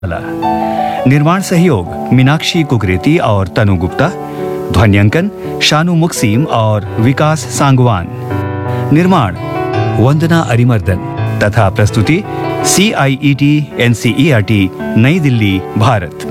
निर्माण सहयोग मीनाक्षी कुकरेती और तनु गुप्ता। ध्वन्यांकन शानू मुक्सीम और विकास सांगवान। निर्माण वंदना अरिमर्दन तथा प्रस्तुति CIET NCERT नई दिल्ली, भारत।